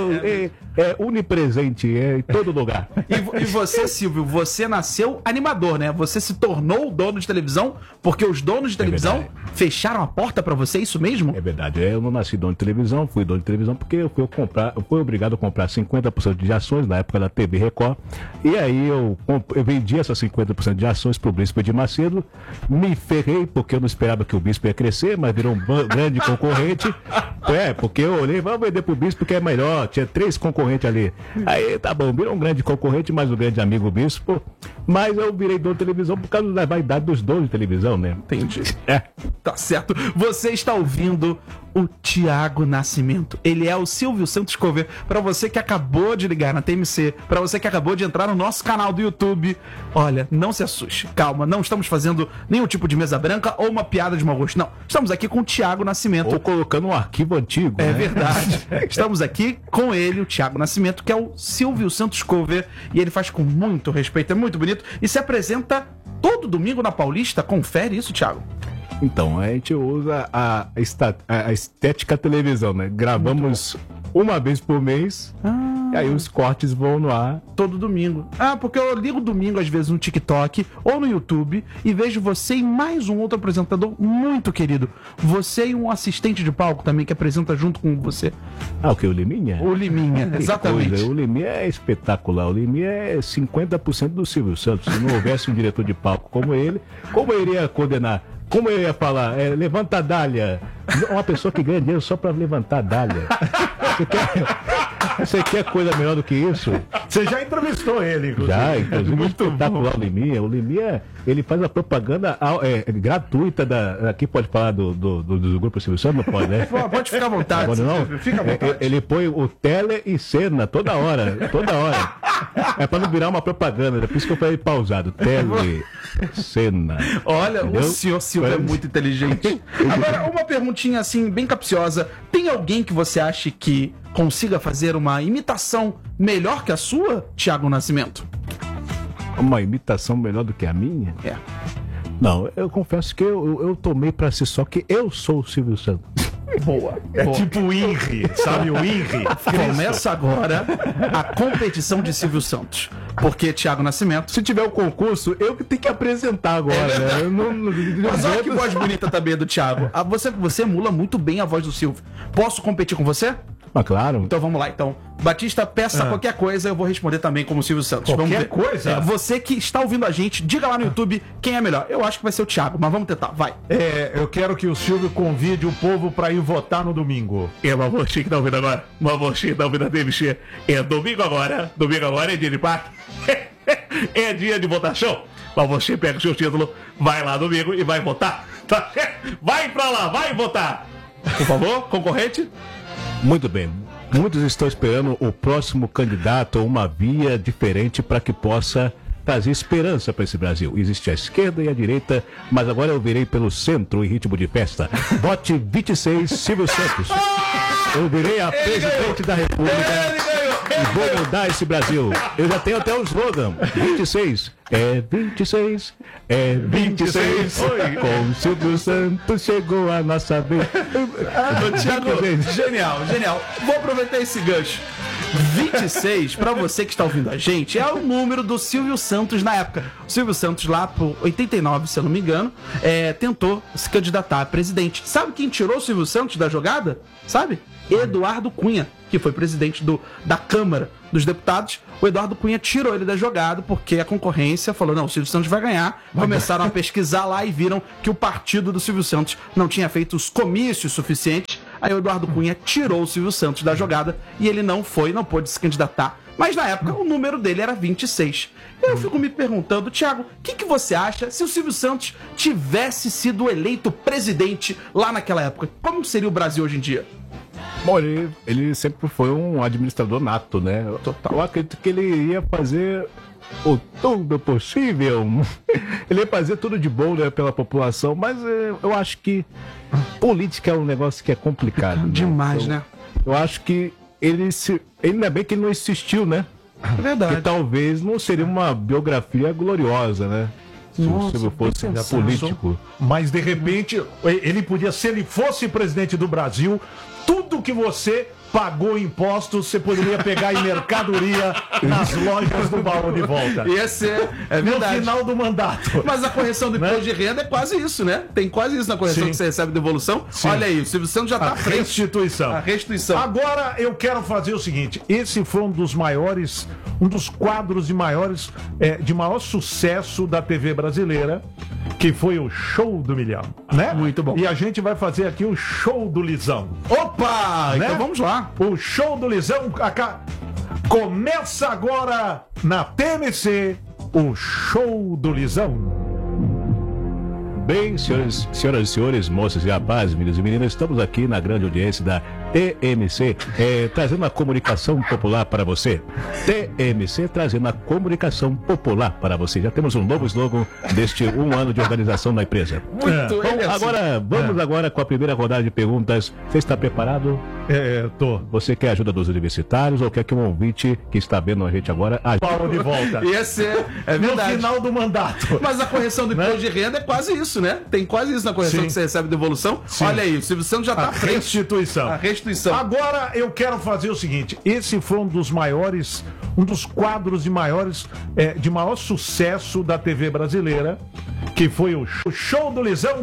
Speaker 7: é onipresente, em todo lugar.
Speaker 4: E você, Silvio, você nasceu animador, né? Você se tornou o dono de televisão porque os donos de televisão fecharam a porta pra você, é isso mesmo?
Speaker 7: É verdade, eu não nasci dono de televisão, fui dono de televisão porque eu fui obrigado a comprar 50% de ações na época da TV Record, e aí eu vendi essas 50% de ações pro Bispo de Macedo, me ferrei porque eu não esperava que o Bispo ia crescer, mas virou um grande concorrente, porque eu olhei, vamos vender pro Bispo que é melhor, tinha 3 concorrentes ali, aí tá bom, virou um grande concorrente, mas um grande amigo Bispo, mas eu virei dono de televisão por causa da vaidade dos donos de televisão, né?
Speaker 4: Entendi. Tá certo. Você está ouvindo o Thiago Nascimento. Ele é o Silvio Santos Cover. Pra você que acabou de ligar na TMC, pra você que acabou de entrar no nosso canal do YouTube, olha, não se assuste. Calma, não estamos fazendo nenhum tipo de mesa branca ou uma piada de mau gosto. Não, estamos aqui com o Thiago Nascimento.
Speaker 7: Ou colocando um arquivo antigo,
Speaker 4: É
Speaker 7: né?
Speaker 4: verdade. Estamos aqui com ele, o Thiago Nascimento, que é o Silvio Santos Cover. E ele faz com muito respeito, é muito bonito. E se apresenta todo domingo na Paulista. Confere isso, Thiago.
Speaker 7: Então, a gente usa a estética televisão, né? Gravamos uma vez por mês, e aí os cortes vão no ar.
Speaker 4: Todo domingo. Porque eu ligo domingo, às vezes, no TikTok ou no YouTube e vejo você e mais um outro apresentador muito querido. Você e um assistente de palco também que apresenta junto com você.
Speaker 7: O que? O Liminha?
Speaker 4: O Liminha,
Speaker 7: Que
Speaker 4: exatamente.
Speaker 7: coisa, o Liminha é espetacular. O Liminha é 50% do Silvio Santos. Se não houvesse um diretor de palco como ele, como eu iria coordenar? Como eu ia falar? Levanta a dália. Uma pessoa que ganha dinheiro só pra levantar a dália. Você quer coisa melhor do que isso?
Speaker 5: Você já entrevistou ele, inclusive.
Speaker 7: Já, inclusive, muito espetacular o Liminha. O Liminha, ele faz a propaganda gratuita aqui pode falar do grupo Silvio Santos, não pode, né?
Speaker 4: Pode ficar à vontade.
Speaker 7: Pode não?
Speaker 4: Fica à vontade.
Speaker 7: Ele põe o tele e cena toda hora. É pra não virar uma propaganda, é por isso que eu falei pausado. Tele, cena.
Speaker 4: Olha,
Speaker 7: Entendeu?
Speaker 4: o senhor Silvio é muito inteligente. Agora, uma perguntinha assim, bem capciosa. Tem alguém que você acha que consiga fazer uma imitação melhor que a sua, Thiago Nascimento?
Speaker 7: Uma imitação melhor do que a minha?
Speaker 4: É.
Speaker 7: Não, eu confesso que eu tomei pra si só que eu sou o Silvio Santos.
Speaker 4: Boa.
Speaker 5: Tipo o INRI, sabe o INRI?
Speaker 4: Começa agora a competição de Silvio Santos. Porque Thiago Nascimento...
Speaker 7: Se tiver o concurso, eu que tenho que apresentar agora, né? Eu não
Speaker 4: Mas olha que voz bonita também do Thiago. Você emula muito bem a voz do Silvio. Posso competir com você?
Speaker 7: Mas claro.
Speaker 4: Então vamos lá, então. Batista, peça qualquer coisa, eu vou responder também como Silvio Santos.
Speaker 5: Qualquer
Speaker 4: Vamos ver.
Speaker 5: coisa?
Speaker 4: Você que está ouvindo a gente, diga lá no YouTube quem é melhor. Eu acho que vai ser o Thiago, mas vamos tentar, vai.
Speaker 5: Eu quero que o Silvio convide o povo pra ir votar no domingo.
Speaker 4: Mas você que tá ouvindo agora, mas você que tá ouvindo a TMC, domingo agora é dia de parque, é dia de votação. Mas você pega o seu título, vai lá domingo e vai votar. Tá? Vai pra lá, vai votar. Por favor, concorrente.
Speaker 7: Muito bem. Muitos estão esperando o próximo candidato ou uma via diferente para que possa trazer esperança para esse Brasil. Existe a esquerda e a direita, mas agora eu virei pelo centro em ritmo de festa. Vote 26 Silvio Santos. Eu virei a presidente da República e vou mudar esse Brasil. Eu já tenho até o slogan. 26. É 26. É 26. Com Silvio Santos chegou a nossa vez.
Speaker 4: Thiago, genial. Vou aproveitar esse gancho. 26, pra você que está ouvindo a gente, é o número do Silvio Santos na época. O Silvio Santos, lá por 89, se eu não me engano, tentou se candidatar a presidente. Sabe quem tirou o Silvio Santos da jogada? Sabe? Eduardo Cunha, que foi presidente da Câmara dos Deputados. O Eduardo Cunha tirou ele da jogada porque a concorrência falou, não, o Silvio Santos vai ganhar. Começaram a pesquisar lá e viram que o partido do Silvio Santos não tinha feito os comícios suficientes. Aí o Eduardo Cunha tirou o Silvio Santos da jogada e ele não pôde se candidatar. Mas na época o número dele era 26. Eu fico me perguntando, Thiago, o que você acha se o Silvio Santos tivesse sido eleito presidente lá naquela época? Como seria o Brasil hoje em dia?
Speaker 7: Bom, ele sempre foi um administrador nato, né? Eu acredito que ele ia fazer o tudo possível. Ele ia fazer tudo de bom, né, pela população, mas eu acho que política é um negócio que é complicado.
Speaker 4: Demais,
Speaker 7: né?
Speaker 4: Né?
Speaker 7: Eu acho que ainda bem que ele não insistiu, né?
Speaker 4: É verdade.
Speaker 7: Porque talvez não seria uma biografia gloriosa, né? Se o Silvio fosse político.
Speaker 5: Mas de repente, ele podia, se ele fosse presidente do Brasil, tudo que você pagou impostos, você poderia pegar em mercadoria nas lojas do Baú de Volta.
Speaker 4: É verdade.
Speaker 5: No final do mandato.
Speaker 4: Mas a correção do imposto de renda é quase isso, né? Tem quase isso na correção que você recebe de devolução. Sim. Olha aí, o Silvio Santos já está à frente.
Speaker 5: Restituição.
Speaker 4: A restituição.
Speaker 5: Agora eu quero fazer o seguinte: esse foi um dos quadros de maior sucesso da TV brasileira, que foi o Show do Milhão, né?
Speaker 4: Muito bom.
Speaker 5: E a gente vai fazer aqui o Show do Lisão.
Speaker 4: Opa! Né? Então vamos lá.
Speaker 5: O Show do Lisão começa agora na TMC, o Show do Lisão.
Speaker 7: Bem, senhoras e senhores, moças e rapazes, meninos e meninas, estamos aqui na grande audiência da TMC, trazendo a comunicação popular para você. TMC trazendo a comunicação popular para você. Já temos um novo slogan deste 1 ano de organização da empresa.
Speaker 4: Muito
Speaker 7: bom, vamos agora com a primeira rodada de perguntas. Você está preparado?
Speaker 5: Tô.
Speaker 7: Você quer a ajuda dos universitários ou quer que um ouvinte que está vendo a gente agora ajude?
Speaker 5: Baú de Volta.
Speaker 4: Esse é verdade.
Speaker 5: No final do mandato.
Speaker 4: Mas a correção do imposto de renda é quase isso, né? Tem quase isso na correção que você recebe de devolução.
Speaker 5: Sim.
Speaker 4: Olha aí, o Silvio Santos já está à frente.
Speaker 5: Restituição.
Speaker 4: A restituição.
Speaker 5: Agora eu quero fazer o seguinte: esse foi um dos quadros de maior sucesso da TV brasileira, que foi o Show do Lisão.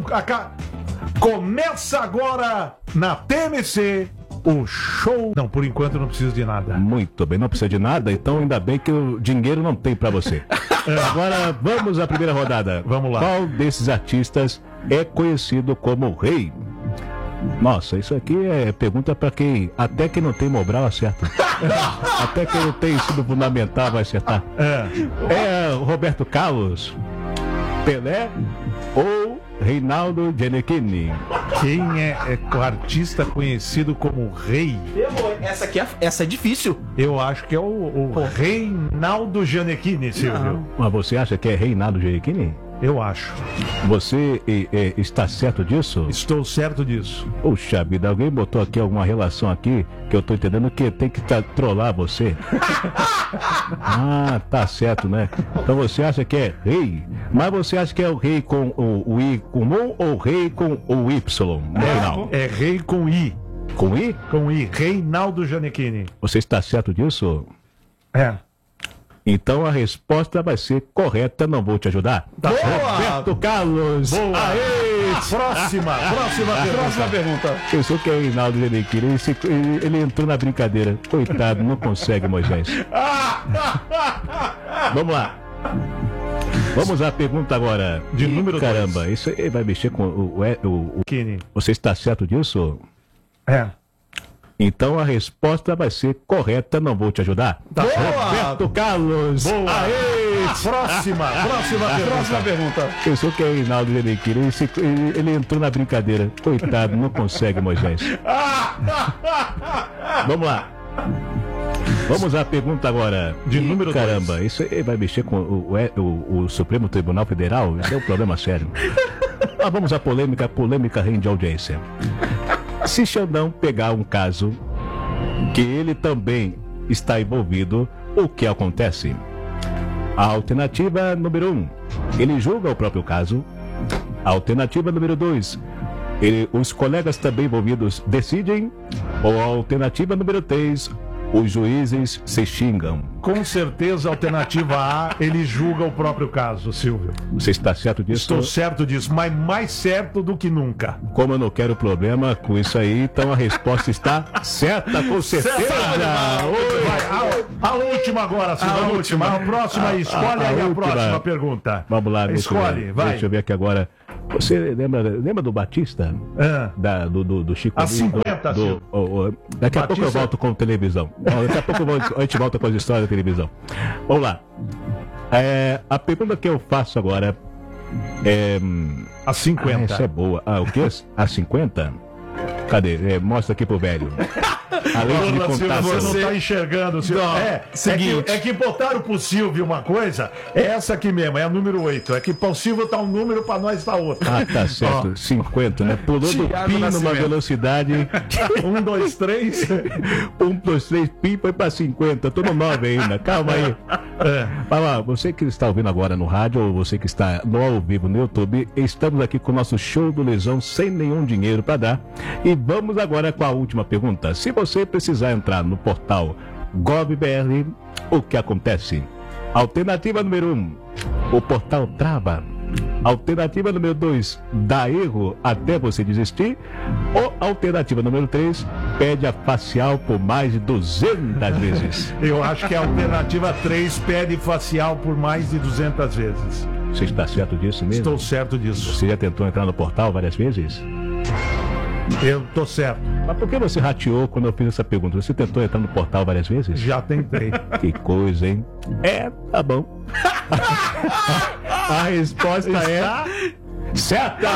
Speaker 5: Começa agora na TMC. O show... Não, por enquanto não preciso de nada.
Speaker 7: Muito bem, não precisa de nada, então ainda bem que o dinheiro não tem pra você. Agora vamos à primeira rodada.
Speaker 5: Vamos lá.
Speaker 7: Qual desses artistas é conhecido como rei? Nossa, isso aqui é pergunta pra quem... Até quem não tem Mobral acerta. Até quem não tem ensino fundamental vai acertar. É Roberto Carlos, Pelé ou Reinaldo Gianecchini?
Speaker 5: Quem é o artista conhecido como rei?
Speaker 4: Essa é difícil.
Speaker 5: Eu acho que é o Reinaldo Gianecchini, Silvio.
Speaker 7: Mas você acha que é Reinaldo Gianecchini?
Speaker 5: Eu acho.
Speaker 7: Você está certo disso?
Speaker 5: Estou certo disso.
Speaker 7: Puxa vida, alguém botou aqui alguma relação aqui que eu tô entendendo que tem que trollar você. Ah, tá certo, né? Então você acha que é rei, mas você acha que é o rei com o I comum ou o rei com o Y no final?
Speaker 5: É rei com I.
Speaker 7: Com I?
Speaker 5: Com I. Reinaldo Gianecchini.
Speaker 7: Você está certo disso?
Speaker 5: É.
Speaker 7: Então a resposta vai ser correta, não vou te ajudar.
Speaker 5: Tá.
Speaker 7: Roberto Carlos.
Speaker 5: Boa. Aê, próxima pergunta.
Speaker 7: Pensou que é o Reinaldo Gianecchini, ele entrou na brincadeira. Coitado, não consegue, Moisés. Vamos lá. Vamos à pergunta agora.
Speaker 5: De número 2.
Speaker 7: Caramba, isso aí vai mexer com o
Speaker 5: Kini.
Speaker 7: Você está certo disso?
Speaker 5: É.
Speaker 7: Então a resposta vai ser correta, não vou te ajudar.
Speaker 5: Tá.
Speaker 7: Roberto Carlos.
Speaker 5: Boa. Aê, próxima pergunta.
Speaker 7: Pensou que é o Reinaldo Gianecchini, ele entrou na brincadeira. Coitado, não consegue, Moisés. Vamos lá. Vamos à pergunta agora.
Speaker 5: De número 2.
Speaker 7: Caramba, isso aí vai mexer com o Supremo Tribunal Federal? Isso é um problema sério. Vamos à polêmica. A polêmica rende audiência. Se Xandão pegar um caso que ele também está envolvido, o que acontece? A alternativa número 1, ele julga o próprio caso. A alternativa número 2, os colegas também envolvidos decidem. Ou a alternativa número 3, os juízes se xingam.
Speaker 5: Com certeza, alternativa A, ele julga o próprio caso, Silvio.
Speaker 7: Você está certo disso?
Speaker 5: Estou certo disso, mas mais certo do que nunca.
Speaker 7: Como eu não quero problema com isso aí, então a resposta está certa, com certeza.
Speaker 5: Vai, a última agora, Silvio. A última. A próxima, escolhe aí a próxima pergunta.
Speaker 7: Vamos lá,
Speaker 5: escolhe, vai.
Speaker 7: Deixa eu ver aqui agora. Você lembra do Batista? Do Chico?
Speaker 5: A 50,
Speaker 7: daqui a pouco eu volto com televisão. Daqui a pouco a gente volta com as histórias da televisão. Vamos lá. A pergunta que eu faço agora é...
Speaker 5: A 50.
Speaker 7: Essa é boa. O quê? A 50? Cadê? Mostra aqui pro velho. Além de contar,
Speaker 5: você não está enxergando, Silvio.
Speaker 3: Seguinte.
Speaker 5: É que botaram pro Silvio uma coisa, é essa aqui mesmo, é a número 8. É que pro Silvio tá um número, pra nós tá outro.
Speaker 7: Tá certo. 50, né? Pulou do pi numa velocidade.
Speaker 5: 1, 2, 3.
Speaker 7: 1, 2, 3, pi foi pra 50. Tô no 9 ainda, calma aí. Vai lá, você que está ouvindo agora no rádio, ou você que está no ao vivo no YouTube, estamos aqui com o nosso show do Lesão sem nenhum dinheiro pra dar. E vamos agora com a última pergunta. Se você precisar entrar no portal GovBR, o que acontece? Alternativa número 1, o portal trava. Alternativa número 2, dá erro até você desistir. Ou alternativa número 3, pede a facial por mais de 200 vezes.
Speaker 5: Eu acho que a alternativa 3 pede facial por mais de 200 vezes.
Speaker 7: Você está certo disso mesmo?
Speaker 5: Estou certo disso.
Speaker 7: Você já tentou entrar no portal várias vezes?
Speaker 5: Eu tô certo.
Speaker 7: Mas por que você rateou quando eu fiz essa pergunta? Você tentou entrar no portal várias vezes?
Speaker 5: Já tentei.
Speaker 7: Que coisa, hein? Tá bom. A resposta é certa!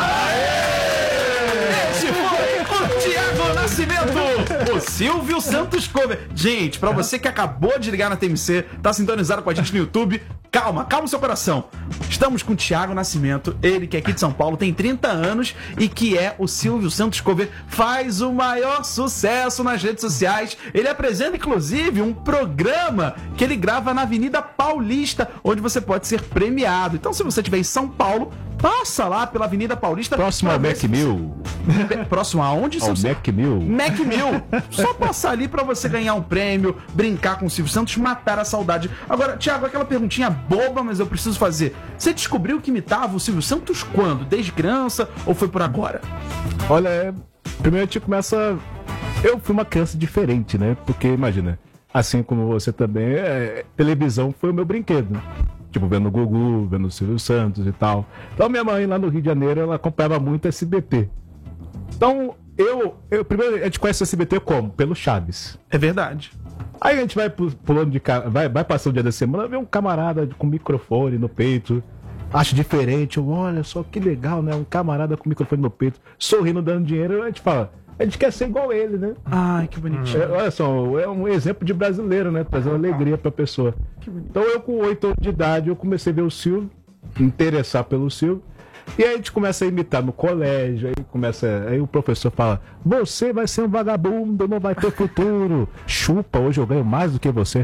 Speaker 4: Esse foi o Thiago Nascimento, o Silvio Santos Cover. Gente, pra você que acabou de ligar na TMC, tá sintonizado com a gente no YouTube, calma o seu coração. Estamos com o Thiago Nascimento, ele que é aqui de São Paulo, tem 30 anos e que é o Silvio Santos Cover, faz o maior sucesso nas redes sociais. Ele apresenta, inclusive, um programa que ele grava na Avenida Paulista, onde você pode ser premiado. Então, se você estiver em São Paulo, passa lá pela Avenida Paulista.
Speaker 7: Próximo ao Mac Mill.
Speaker 4: Próximo aonde?
Speaker 7: Ao Mac Mill.
Speaker 4: Mac Mill. Só passar ali pra você ganhar um prêmio, brincar com o Silvio Santos, matar a saudade. Agora, Thiago, aquela perguntinha boba, mas eu preciso fazer. Você descobriu que imitava o Silvio Santos quando? Desde criança ou foi por agora?
Speaker 7: Olha, primeiro a gente começa... Eu fui uma criança diferente, né? Porque, imagina, assim como você também, televisão foi o meu brinquedo. Tipo, vendo o Gugu, vendo o Silvio Santos e tal. Então, minha mãe lá no Rio de Janeiro, ela acompanhava muito SBT. Então, primeiro, a gente conhece o SBT como? Pelo Chaves.
Speaker 4: É verdade.
Speaker 7: Aí a gente vai pulando de casa, vai passando o dia da semana, vê um camarada com microfone no peito, acha diferente, olha só que legal, né? Um camarada com microfone no peito, sorrindo, dando dinheiro, a gente fala, a gente quer ser igual ele, né?
Speaker 4: Ai, que bonitinho.
Speaker 7: Olha só, é um exemplo de brasileiro, né? Trazendo alegria pra pessoa.
Speaker 4: Que bonito.
Speaker 7: Então eu com 8 anos de idade, eu comecei a ver o Silvio, interessar pelo Silvio. E aí a gente começa a imitar no colégio, aí o professor fala, você vai ser um vagabundo, não vai ter futuro. Chupa, hoje eu ganho mais do que você.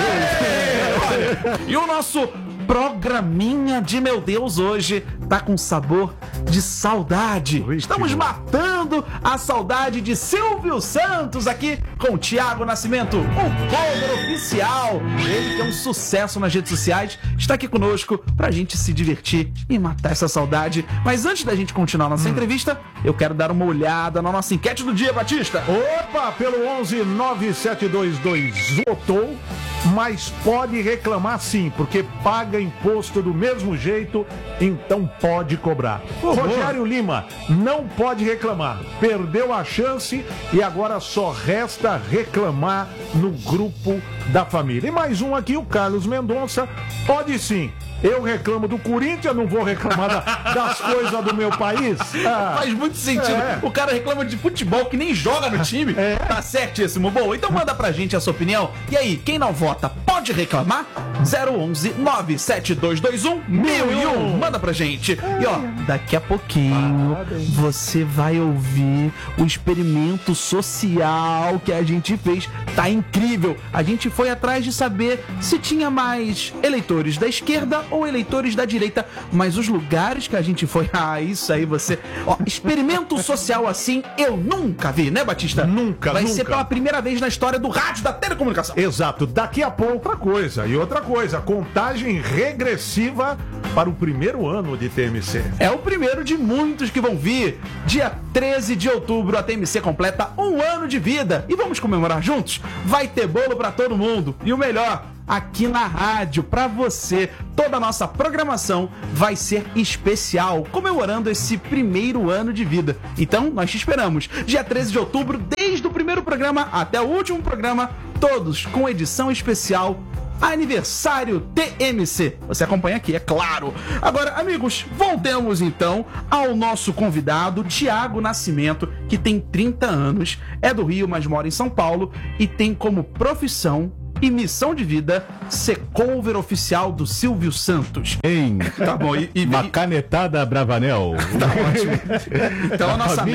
Speaker 4: E o nosso programinha de meu Deus hoje tá com sabor de saudade. Estamos matando a saudade de Silvio Santos aqui com o Thiago Nascimento, o cover oficial. Ele que é um sucesso nas redes sociais, está aqui conosco pra gente se divertir e matar essa saudade. Mas antes da gente continuar nossa entrevista, eu quero dar uma olhada na nossa enquete do dia, Batista.
Speaker 5: Opa, pelo 119722 votou, mas pode reclamar sim, porque paga imposto do mesmo jeito, então pode cobrar. Rogério Lima não pode reclamar, perdeu a chance e agora só resta reclamar no grupo da família. E mais um aqui, o Carlos Mendonça, pode sim. Eu reclamo do Corinthians, não vou reclamar das coisas do meu país.
Speaker 4: Faz muito sentido. O cara reclama de futebol que nem joga no time. Tá certíssimo. Bom, então manda pra gente a sua opinião. E aí, quem não vota, pode Pode reclamar? 011 97221 1001. Manda pra gente. E ó, daqui a pouquinho você vai ouvir o experimento social que a gente fez. Tá incrível. A gente foi atrás de saber se tinha mais eleitores da esquerda ou eleitores da direita, mas os lugares que a gente foi, isso aí você... Ó, experimento social assim eu nunca vi, né, Batista?
Speaker 5: Nunca.
Speaker 4: Vai ser pela primeira vez na história do rádio, da telecomunicação.
Speaker 5: Exato. Daqui a pouco outra coisa. E outra coisa, contagem regressiva para o primeiro ano de TMC.
Speaker 4: É o primeiro de muitos que vão vir. Dia 13 de outubro, a TMC completa 1 ano de vida. E vamos comemorar juntos? Vai ter bolo pra todo mundo. E o melhor, aqui na rádio, pra você. Toda a nossa programação vai ser especial, comemorando esse primeiro ano de vida. Então, nós te esperamos. Dia 13 de outubro, desde o primeiro programa até o último programa, todos com edição especial Aniversário TMC. Você acompanha aqui, é claro. Agora, amigos, voltemos então ao nosso convidado, Thiago Nascimento, que tem 30 anos, é do Rio, mas mora em São Paulo e tem como profissão e missão de vida ser cover oficial do Silvio Santos.
Speaker 7: Tá bom, uma canetada Bravanel.
Speaker 4: Tá ótimo. Então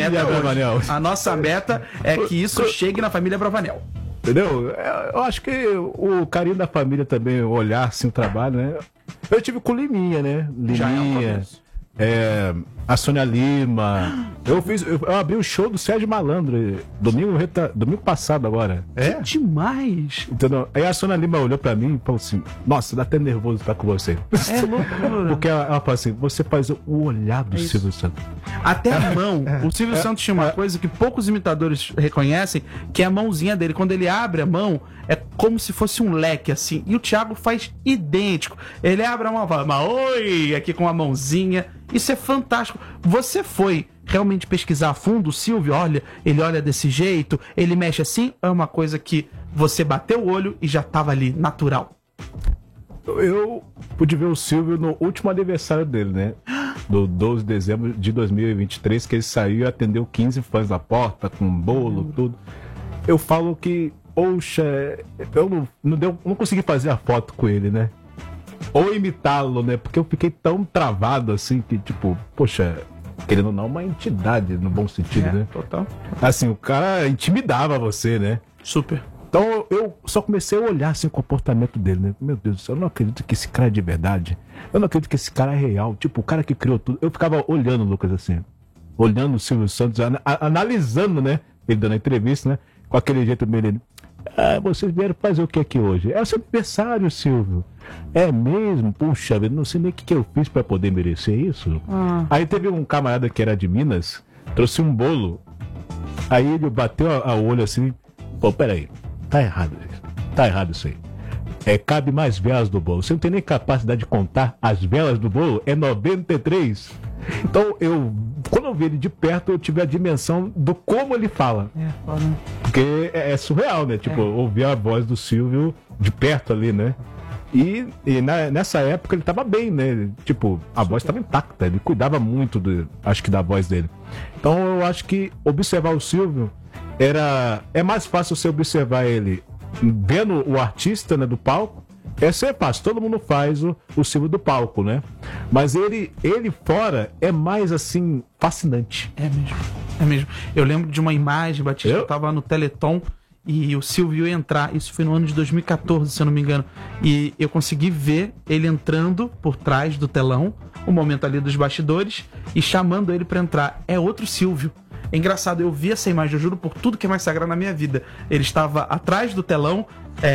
Speaker 4: a nossa meta é que isso chegue na família Bravanel.
Speaker 7: Entendeu? Eu acho que o carinho da família também, olhar assim o trabalho, né? Eu tive com Liminha, né? Liminha, a Sônia Lima. Eu abri o show do Sérgio Malandro domingo passado agora.
Speaker 4: Que demais!
Speaker 7: Entendeu? Aí a Sônia Lima olhou pra mim e falou assim: nossa, dá até nervoso estar com você.
Speaker 4: É loucura.
Speaker 7: Porque ela falou assim: você faz o olhar do Silvio Santos.
Speaker 4: Até a mão. O Silvio Santos tinha uma coisa que poucos imitadores reconhecem, que é a mãozinha dele. Quando ele abre a mão, é como se fosse um leque, assim. E o Thiago faz idêntico. Ele abre a mão e fala, oi, aqui com a mãozinha. Isso é fantástico. Você foi realmente pesquisar a fundo o Silvio? Olha, ele olha desse jeito, ele mexe assim? Ou é uma coisa que você bateu o olho e já tava ali, natural?
Speaker 7: Eu pude ver o Silvio no último aniversário dele, né? Do 12 de dezembro de 2023, que ele saiu e atendeu 15 fãs na porta, com bolo, tudo. Eu falo que, poxa, eu não consegui fazer a foto com ele, né? Ou imitá-lo, né? Porque eu fiquei tão travado assim que, tipo, poxa, querendo ou não, uma entidade no bom sentido, né?
Speaker 4: Total.
Speaker 7: Assim, o cara intimidava você, né?
Speaker 4: Super.
Speaker 7: Então eu só comecei a olhar assim o comportamento dele, né? Meu Deus do céu, eu não acredito que esse cara é de verdade. Eu não acredito que esse cara é real. Tipo, o cara que criou tudo. Eu ficava olhando, Lucas, assim. Olhando o Silvio Santos, analisando, né? Ele dando a entrevista, né? Com aquele jeito meio. Vocês vieram fazer o que aqui hoje? É o seu aniversário, Silvio. É mesmo? Puxa, eu não sei nem o que eu fiz pra poder merecer isso. Aí teve um camarada que era de Minas, trouxe um bolo. Aí ele bateu a olho assim. Pô, peraí. Tá errado isso aí. Cabe mais velas do bolo. Você não tem nem capacidade de contar as velas do bolo? É 93. Então, quando eu vi ele de perto, eu tive a dimensão do como ele fala. Porque é surreal, né? Tipo, ouvir a voz do Silvio de perto ali, né? E nessa época ele tava bem, né? Tipo, a voz tava intacta. Ele cuidava muito, acho que, da voz dele. Então, eu acho que observar o Silvio é mais fácil você observar ele vendo o artista, né, do palco. Essa é fácil, todo mundo faz o Silvio do palco, né? Mas ele fora é mais, assim, fascinante.
Speaker 4: É mesmo. Eu lembro de uma imagem, Batista, eu tava no Teleton e o Silvio ia entrar, isso foi no ano de 2014, se eu não me engano, e eu consegui ver ele entrando por trás do telão, o momento ali dos bastidores, e chamando ele pra entrar. É outro Silvio. É engraçado, eu vi essa imagem, eu juro por tudo que é mais sagrado na minha vida. Ele estava atrás do telão,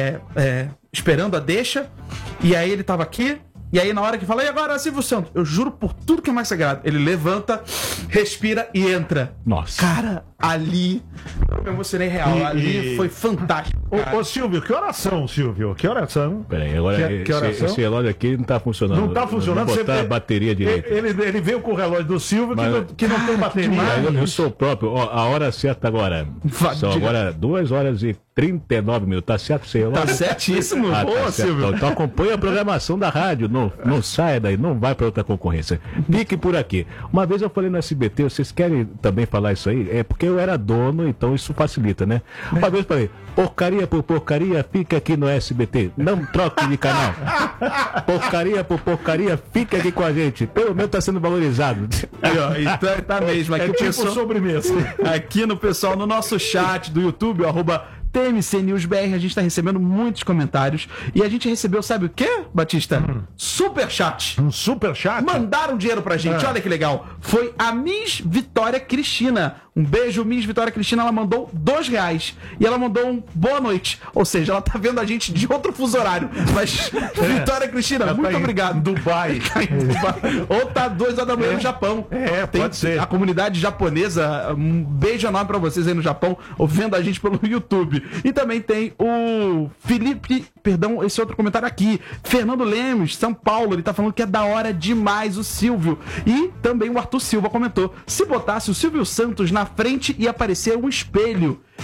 Speaker 4: esperando a deixa, e aí ele tava aqui, e aí na hora que fala, e agora, Silvio Santos? Eu juro por tudo que é mais sagrado. Ele levanta, respira e entra.
Speaker 7: Nossa.
Speaker 4: Cara, ali eu me emocionei real. Ali foi fantástico.
Speaker 5: Ô Silvio, que oração, Silvio? Que oração?
Speaker 7: Peraí, agora esse relógio aqui não tá funcionando.
Speaker 5: Não tá funcionando.
Speaker 7: Vou botar a bateria direita.
Speaker 5: Ele veio com o relógio do Silvio que não tem bateria.
Speaker 7: Eu sou o próprio. Ó, a hora certa agora. São agora 2 horas e 39 minutos. Tá certo, senhor?
Speaker 4: Tá certíssimo.
Speaker 7: Tá Silvio. Então acompanha a programação da rádio. Não saia daí, não vai para outra concorrência. Fique por aqui. Uma vez eu falei no SBT, vocês querem também falar isso aí? É porque eu era dono, então isso facilita, né? Uma vez eu falei, porcaria por porcaria, fica aqui no SBT. Não troque de canal. Porcaria por porcaria, fica aqui com a gente. Pelo menos tá sendo valorizado.
Speaker 4: Aí, ó, então tá mesmo. Aqui
Speaker 5: É
Speaker 4: o
Speaker 5: tipo
Speaker 4: pessoal,
Speaker 5: sobremesa.
Speaker 4: aqui no pessoal, no nosso chat do YouTube, TMC News BR, a gente tá recebendo muitos comentários. E a gente recebeu, sabe o quê, Batista? Superchat.
Speaker 5: Um superchat?
Speaker 4: Mandaram dinheiro pra gente, olha que legal. Foi a Miss Vitória Cristina. Um beijo, Miss Vitória Cristina. Ela mandou R$2. E ela mandou um boa noite. Ou seja, ela tá vendo a gente de outro fuso horário. Mas, Vitória Cristina,
Speaker 5: Ela
Speaker 4: muito
Speaker 5: tá em
Speaker 4: obrigado.
Speaker 5: Dubai.
Speaker 4: Ou tá 2 horas da manhã no Japão.
Speaker 5: Pode ser.
Speaker 4: A comunidade japonesa, um beijo enorme pra vocês aí no Japão, ouvindo a gente pelo YouTube. E também tem o Felipe, perdão, esse outro comentário aqui, Fernando Lemos, São Paulo, ele tá falando que é da hora demais o Silvio. E também o Arthur Silva comentou, se botasse o Silvio Santos na frente ia aparecer um espelho.